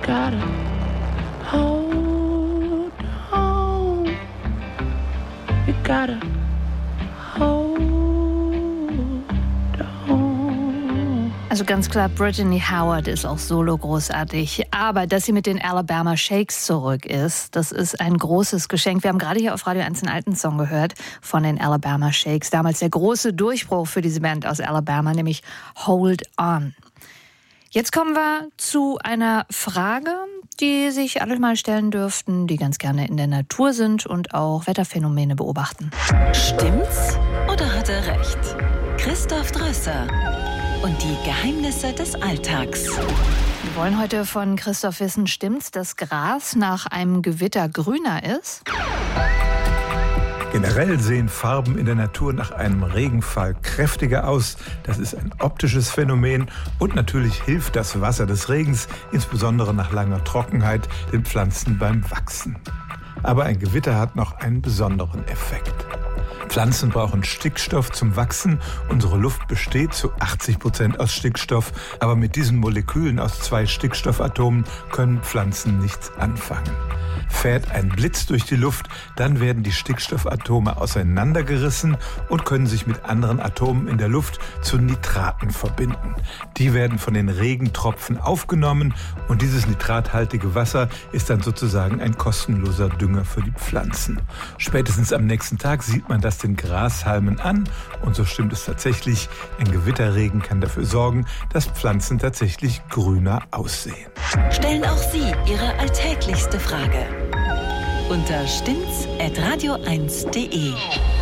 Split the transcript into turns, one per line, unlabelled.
gotta hold on. You gotta hold on.
Also ganz klar, Brittany Howard ist auch solo großartig. Aber dass sie mit den Alabama Shakes zurück ist, das ist ein großes Geschenk. Wir haben gerade hier auf Radio 1 einen alten Song gehört von den Alabama Shakes. Damals der große Durchbruch für diese Band aus Alabama, nämlich Hold On. Jetzt kommen wir zu einer Frage, die sich alle mal stellen dürften, die ganz gerne in der Natur sind und auch Wetterphänomene beobachten.
Stimmt's oder hat er recht? Christoph Drösser und die Geheimnisse des Alltags.
Wir wollen heute von Christoph wissen, stimmt's, dass Gras nach einem Gewitter grüner ist?
Generell sehen Farben in der Natur nach einem Regenfall kräftiger aus. Das ist ein optisches Phänomen und natürlich hilft das Wasser des Regens, insbesondere nach langer Trockenheit, den Pflanzen beim Wachsen. Aber ein Gewitter hat noch einen besonderen Effekt. Pflanzen brauchen Stickstoff zum Wachsen. Unsere Luft besteht zu 80% aus Stickstoff, aber mit diesen Molekülen aus 2 Stickstoffatomen können Pflanzen nichts anfangen. Fährt ein Blitz durch die Luft, dann werden die Stickstoffatome auseinandergerissen und können sich mit anderen Atomen in der Luft zu Nitraten verbinden. Die werden von den Regentropfen aufgenommen und dieses nitrathaltige Wasser ist dann sozusagen ein kostenloser Dünger für die Pflanzen. Spätestens am nächsten Tag sieht man das den Grashalmen an und so stimmt es tatsächlich, ein Gewitterregen kann dafür sorgen, dass Pflanzen tatsächlich grüner aussehen.
Stellen auch Sie Ihre alltäglichste Frage unter stimmt's@radio1.de.